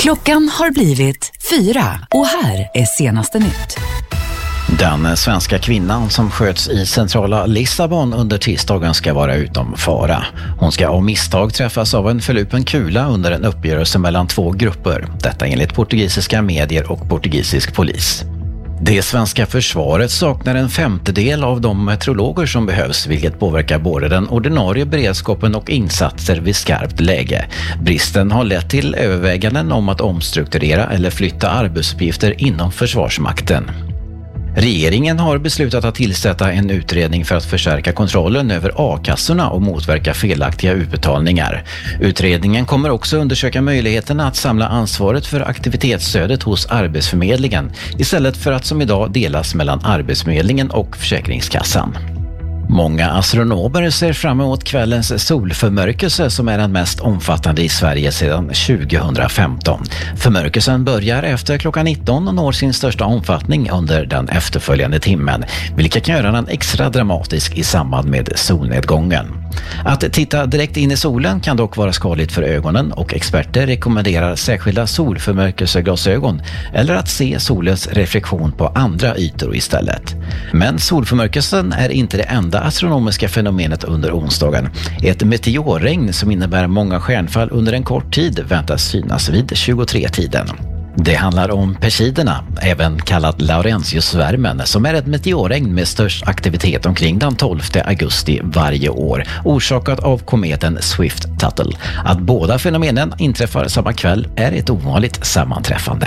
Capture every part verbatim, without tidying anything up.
Klockan har blivit fyra och här är senaste nytt. Den svenska kvinnan som sköts i centrala Lissabon under tisdagen ska vara utom fara. Hon ska av misstag träffas av en förlupen kula under en uppgörelse mellan två grupper. Detta enligt portugisiska medier och portugisisk polis. Det svenska försvaret saknar en femtedel av de meteorologer som behövs, vilket påverkar både den ordinarie beredskapen och insatser vid skarpt läge. Bristen har lett till överväganden om att omstrukturera eller flytta arbetsuppgifter inom Försvarsmakten. Regeringen har beslutat att tillsätta en utredning för att förstärka kontrollen över a-kassorna och motverka felaktiga utbetalningar. Utredningen kommer också undersöka möjligheterna att samla ansvaret för aktivitetsstödet hos Arbetsförmedlingen istället för att som idag delas mellan Arbetsförmedlingen och Försäkringskassan. Många astronomer ser fram emot kvällens solförmörkelse som är den mest omfattande i Sverige sedan tjugohundrafemton. Förmörkelsen börjar efter klockan nitton och når sin största omfattning under den efterföljande timmen, vilket kan göra den extra dramatisk i samband med solnedgången. Att titta direkt in i solen kan dock vara skadligt för ögonen och experter rekommenderar särskilda solförmörkelseglasögon eller att se solens reflektion på andra ytor istället. Men solförmörkelsen är inte det enda astronomiska fenomenet under onsdagen. Ett meteorregn som innebär många stjärnfall under en kort tid väntas synas vid tjugotre-tiden. Det handlar om Perseiderna, även kallat Laurentius-svärmen, som är ett meteorregn med störst aktivitet omkring den tolfte augusti varje år, orsakat av kometen Swift-Tuttle. Att båda fenomenen inträffar samma kväll är ett ovanligt sammanträffande.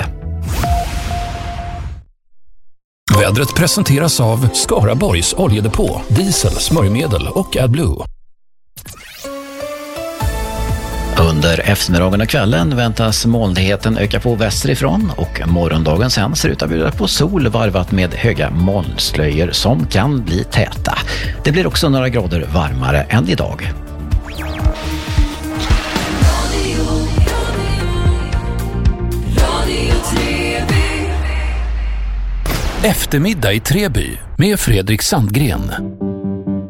Vädret presenteras av Skaraborgs oljedepå, diesel, smörjmedel och AdBlue. Under eftermiddagen och kvällen väntas molnigheten öka på västerifrån och morgondagen sen ser ut att bjuda på sol varvat med höga molnslöjor som kan bli täta. Det blir också några grader varmare än idag. Eftermiddag i Treby med Fredrik Sandgren.